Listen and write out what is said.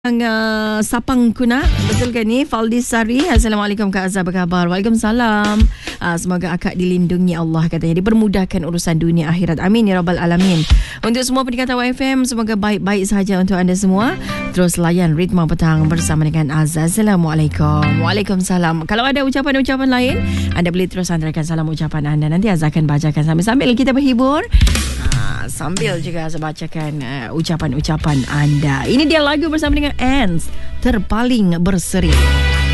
Sapang Kuna. Betul kan ni? Faldi Sari. Assalamualaikum Kak Azhar, apa khabar? Waalaikumsalam. Semoga akak dilindungi Allah, katanya, dipermudahkan urusan dunia akhirat. Amin ya rabbal alamin. Untuk semua pendengar YFM, semoga baik-baik sahaja untuk anda semua. Terus layan Ritma Petang bersama dengan Azhar. Assalamualaikum. Waalaikumsalam. Kalau ada ucapan-ucapan lain, anda boleh terus hantarkan salam ucapan anda. Nanti Azhar akan bacakan sambil kita berhibur. Sambil juga saya bacakan ucapan-ucapan anda. Ini dia lagu bersama dengan Ants, Terpaling Berseri.